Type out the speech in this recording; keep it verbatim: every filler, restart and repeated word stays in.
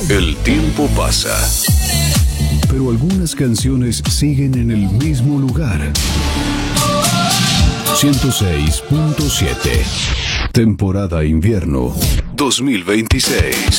El tiempo pasa, pero algunas canciones siguen en el mismo lugar. ciento seis punto siete. Temporada invierno dos mil veintiséis.